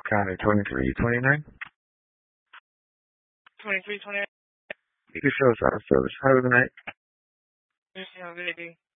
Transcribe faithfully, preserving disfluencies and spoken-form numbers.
County twenty-three twenty-nine. twenty-three twenty-nine. You can show us out of service. Have a good night. Yes, have a good day.